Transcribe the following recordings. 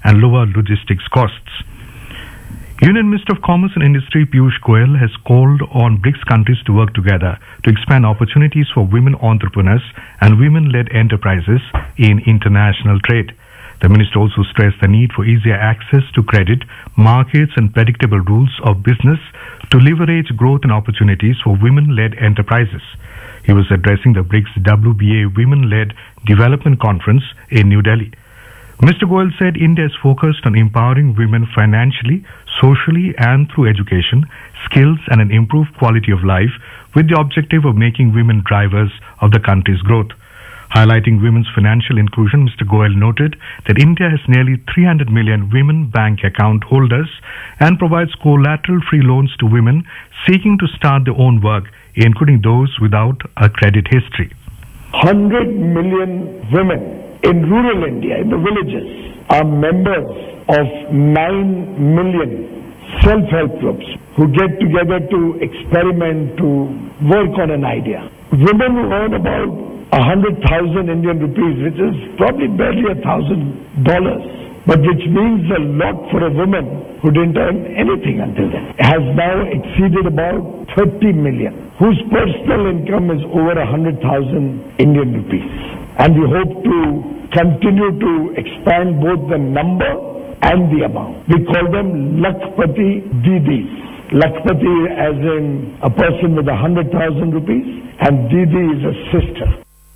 and lower logistics costs. Union Minister of Commerce and Industry Piyush Goyal has called on BRICS countries to work together to expand opportunities for women entrepreneurs and women-led enterprises in international trade. The minister also stressed the need for easier access to credit, markets and predictable rules of business to leverage growth and opportunities for women-led enterprises. He was addressing the BRICS WBA Women-Led Development Conference in New Delhi. Mr. Goyal said India is focused on empowering women financially, socially and through education, skills and an improved quality of life with the objective of making women drivers of the country's growth. Highlighting women's financial inclusion, Mr. Goyal noted that India has nearly 300 million women bank account holders and provides collateral-free loans to women seeking to start their own work, including those without a credit history. 100 million women in rural India, in the villages, are members of 9 million self-help groups who get together to experiment, to work on an idea. Women who earn about 100,000 Indian rupees, which is probably barely $1,000, but which means a lot for a woman who didn't earn anything until then, has now exceeded about 30 million, whose personal income is over 100,000 Indian rupees. And we hope to continue to expand both the number and the amount. We call them Lakpati Didis. Lakpati as in a person with 100,000 rupees, and Didi is a sister.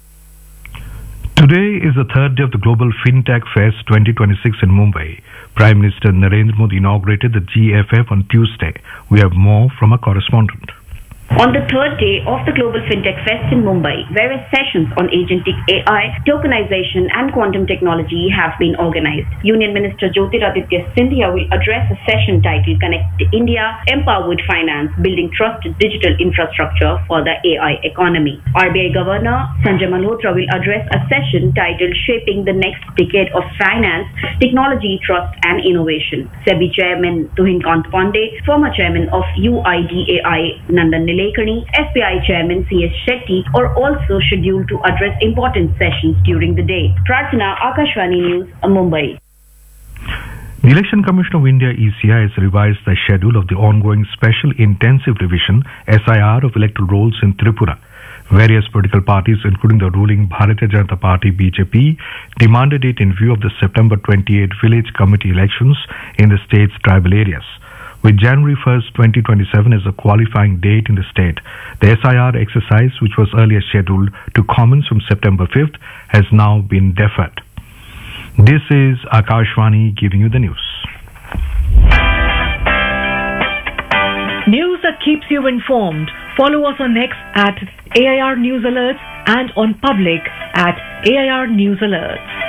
Today is the third day of the Global FinTech Fest 2026 in Mumbai. Prime Minister Narendra Modi inaugurated the GFF on Tuesday. We have more from a correspondent. On the third day of the Global FinTech Fest in Mumbai, various sessions on agentic AI, tokenization and quantum technology have been organized. Union Minister Jyotiraditya Scindia will address a session titled Connect India, Empower with Finance, Building Trusted Digital Infrastructure for the AI Economy. RBI Governor Sanjay Malhotra will address a session titled Shaping the Next Decade of Finance, Technology, Trust and Innovation. SEBI Chairman Tuhin Kant Pandey, former Chairman of UIDAI Nandan Nilekani, SBI Chairman C.S. Shetty are also scheduled to address important sessions during the day. Prarthana, Akashvani News, Mumbai. The Election Commission of India ECI has revised the schedule of the ongoing Special Intensive Revision SIR of electoral rolls in Tripura. Various political parties, including the ruling Bharatiya Janata Party BJP, demanded it in view of the September 28 village committee elections in the state's tribal areas. With January 1st, 2027 as a qualifying date in the state, the SIR exercise, which was earlier scheduled to commence from September 5th, has now been deferred. This is Akashvani giving you the news. News that keeps you informed. Follow us on X at AIR News Alerts and on Public at AIR News Alerts.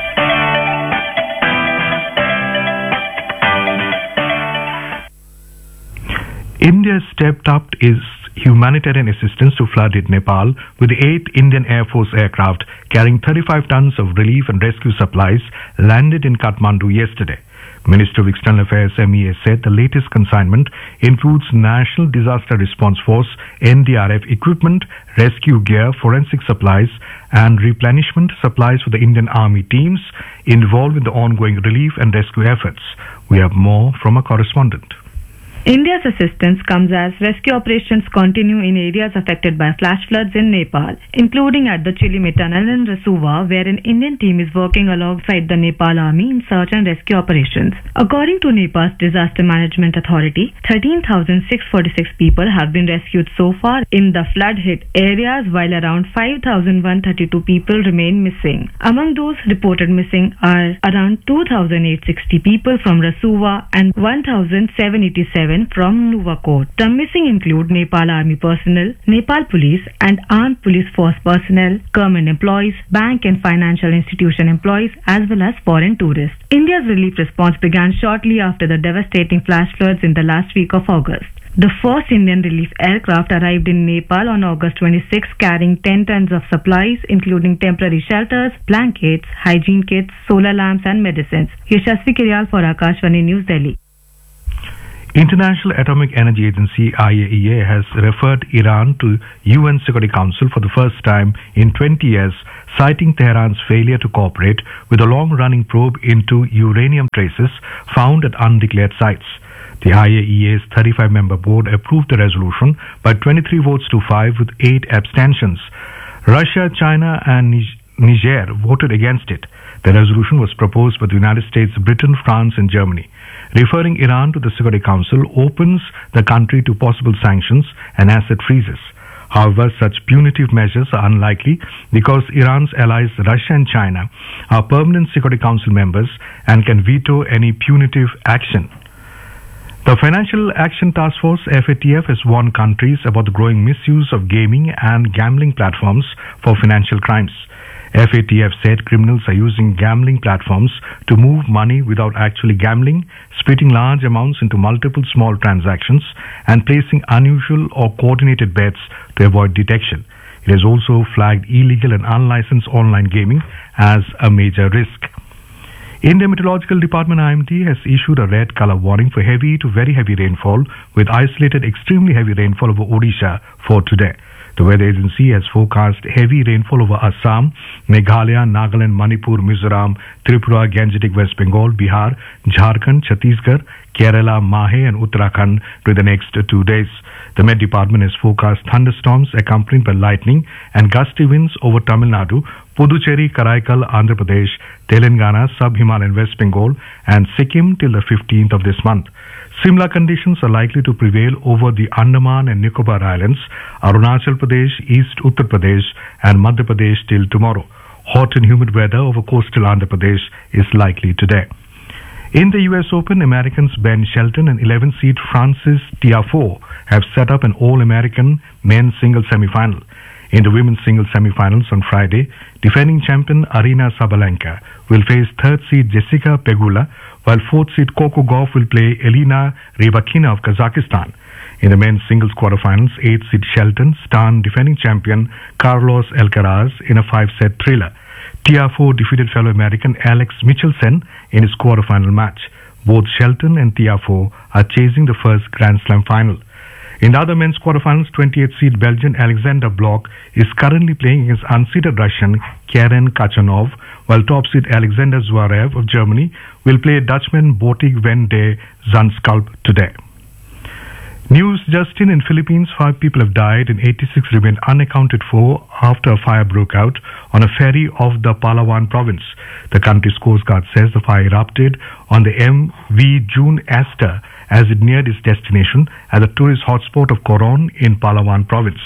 India stepped up its humanitarian assistance to flooded Nepal with the 8th Indian Air Force aircraft carrying 35 tons of relief and rescue supplies landed in Kathmandu yesterday. Minister of External Affairs MEA said the latest consignment includes National Disaster Response Force NDRF equipment, rescue gear, forensic supplies and replenishment supplies for the Indian Army teams involved in the ongoing relief and rescue efforts. We have more from a correspondent. India's assistance comes as rescue operations continue in areas affected by flash floods in Nepal, including at the Chilime Tunnel in Rasuwa, where an Indian team is working alongside the Nepal Army in search and rescue operations. According to Nepal's Disaster Management Authority, 13,646 people have been rescued so far in the flood-hit areas, while around 5,132 people remain missing. Among those reported missing are around 2,860 people from Rasuwa and 1,787 from Nuwakot. The missing include Nepal Army personnel, Nepal Police and Armed Police Force personnel, government employees, bank and financial institution employees, as well as foreign tourists. India's relief response began shortly after the devastating flash floods in the last week of August. The first Indian relief aircraft arrived in Nepal on August 26, carrying 10 tons of supplies, including temporary shelters, blankets, hygiene kits, solar lamps and medicines. Yashasvi Kiryal for Akashvani News, Delhi. International Atomic Energy Agency IAEA has referred Iran to UN Security Council for the first time in 20 years, citing Tehran's failure to cooperate with a long-running probe into uranium traces found at undeclared sites. The IAEA's 35-member board approved the resolution by 23 votes to 5 with 8 abstentions. Russia, China and Niger voted against it. The resolution was proposed by the United States, Britain, France and Germany. Referring Iran to the Security Council opens the country to possible sanctions and asset freezes. However, such punitive measures are unlikely because Iran's allies Russia and China are permanent Security Council members and can veto any punitive action. The Financial Action Task Force FATF has warned countries about the growing misuse of gaming and gambling platforms for financial crimes. FATF said criminals are using gambling platforms to move money without actually gambling, splitting large amounts into multiple small transactions, and placing unusual or coordinated bets to avoid detection. It has also flagged illegal and unlicensed online gaming as a major risk. India Meteorological Department IMD has issued a red color warning for heavy to very heavy rainfall with isolated extremely heavy rainfall over Odisha for today. The weather agency has forecast heavy rainfall over Assam, Meghalaya, Nagaland, Manipur, Mizoram, Tripura, Gangetic West Bengal, Bihar, Jharkhand, Chhattisgarh, Kerala, Mahe and Uttarakhand during the next 2 days. The Met Department has forecast thunderstorms accompanied by lightning and gusty winds over Tamil Nadu, Puducherry, Karaikal, Andhra Pradesh, Telangana, Sub-Himalayan West Bengal and Sikkim till the 15th of this month. Similar conditions are likely to prevail over the Andaman and Nicobar Islands, Arunachal Pradesh, East Uttar Pradesh and Madhya Pradesh till tomorrow. Hot and humid weather over coastal Andhra Pradesh is likely today. In the US Open, Americans Ben Shelton and 11th-seed Frances Tiafoe have set up an All-American men's singles semi-final. In the women's singles semi-finals on Friday, defending champion Aryna Sabalenka will face 3rd-seed Jessica Pegula, while 4th-seed Coco Gauff will play Elina Rybakina of Kazakhstan. In the men's singles quarterfinals, 8th-seed Shelton stunned defending champion Carlos Alcaraz in a 5-set thriller. Tiafoe defeated fellow American Alex Michelsen in his quarterfinal match. Both Shelton and Tiafoe are chasing the first Grand Slam final. In the other men's quarterfinals, 28th-seed Belgian Alexander Bloch is currently playing against unseeded Russian Karen Khachanov, while top-seed Alexander Zverev of Germany will play Dutchman Botic van de Zandschulp today. News just in Philippines, 5 people have died and 86 remain unaccounted for after a fire broke out on a ferry off the Palawan province. The country's Coast Guard says the fire erupted on the MV June Aster as it neared its destination at the tourist hotspot of Coron in Palawan province.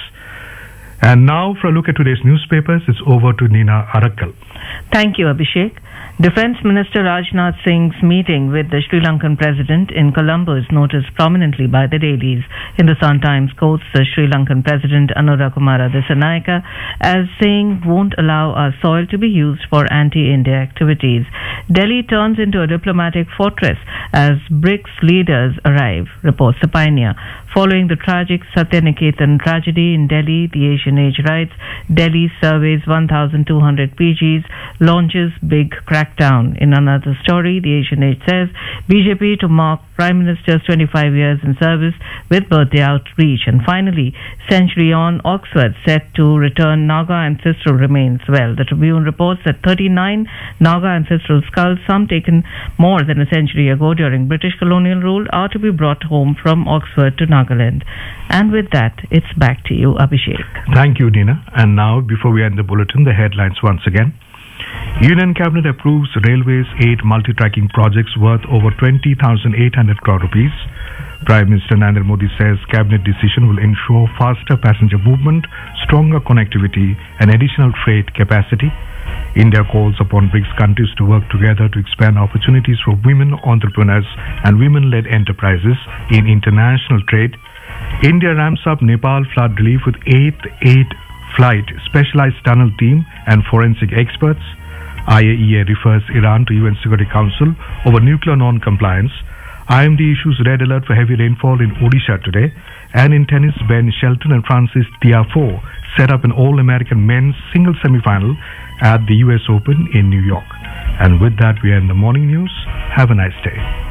And now for a look at today's newspapers, it's over to Nina Arakkal. Thank you, Abhishek. Defence Minister Rajnath Singh's meeting with the Sri Lankan President in Colombo is noticed prominently by the dailies. In the Sun Times quotes the Sri Lankan President Anurakkumara Dissanayake as saying won't allow our soil to be used for anti-India activities. Delhi turns into a diplomatic fortress as BRICS leaders arrive, reports the Pioneer. Following the tragic Satyaniketan tragedy in Delhi, the Asian Age writes, Delhi surveys 1,200 PGs, launches big crackdown. In another story, the Asian Age says, BJP to mark Prime Minister's 25 years in service with birthday outreach. And finally, century on, Oxford set to return Naga ancestral remains. Well, the Tribune reports that 39 Naga ancestral skulls, some taken more than a century ago during British colonial rule, are to be brought home from Oxford to Nagaland. And with that, it's back to you, Abhishek. Thank you, Nina. And now, before we end the bulletin, the headlines once again. Union Cabinet approves Railways 8 multi-tracking projects worth over 20,800 crore rupees. Prime Minister Narendra Modi says Cabinet decision will ensure faster passenger movement, stronger connectivity and additional freight capacity. India calls upon BRICS countries to work together to expand opportunities for women entrepreneurs and women-led enterprises in international trade. India ramps up Nepal flood relief with 8th flight specialized tunnel team and forensic experts. IAEA refers Iran to UN Security Council over nuclear non-compliance. IMD issues red alert for heavy rainfall in Odisha today. And in tennis, Ben Shelton and Frances Tiafoe set up an All-American men's single semi-final at the US Open in New York. And with that, we end the morning news. Have a nice day.